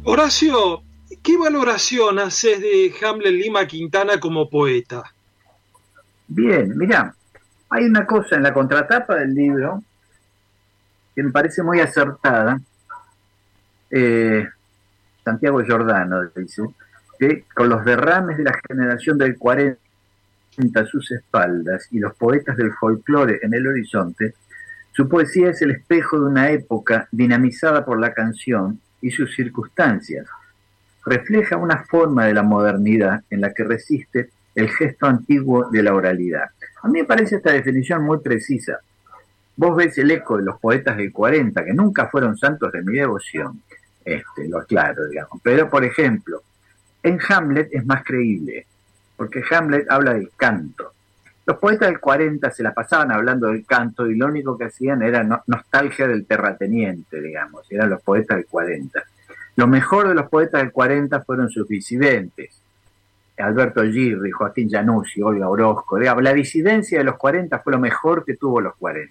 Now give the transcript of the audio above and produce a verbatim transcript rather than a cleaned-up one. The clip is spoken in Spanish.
Horacio, ¿qué valoración haces de Hamlet Lima Quintana como poeta? Bien, mirá, hay una cosa en la contratapa del libro que me parece muy acertada. eh, Santiago Giordano dice que con los derrames de la generación del cuarenta a sus espaldas y los poetas del folclore en el horizonte, su poesía es el espejo de una época dinamizada por la canción y sus circunstancias. Refleja una forma de la modernidad en la que resiste el gesto antiguo de la oralidad. A mí me parece esta definición muy precisa. Vos ves el eco de los poetas del cuarenta, que nunca fueron santos de mi devoción, este, lo aclaro, digamos. Pero, por ejemplo, en Hamlet es más creíble, porque Hamlet habla del canto. Los poetas del cuarenta se la pasaban hablando del canto y lo único que hacían era no, nostalgia del terrateniente, digamos, eran los poetas del cuarenta. Lo mejor de los poetas del cuarenta fueron sus disidentes, Alberto Girri, Joaquín Januzzi, Olga Orozco. Digamos, la disidencia de los cuarenta fue lo mejor que tuvo los cuarenta.